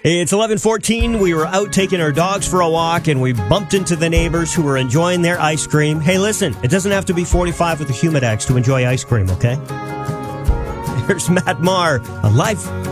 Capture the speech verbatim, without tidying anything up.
It's eleven fourteen. We were out taking our dogs for a walk, and we bumped into the neighbors who were enjoying their ice cream. Hey, listen, it doesn't have to be forty-five with a Humidex to enjoy ice cream, okay? Here's Matt Maher, a life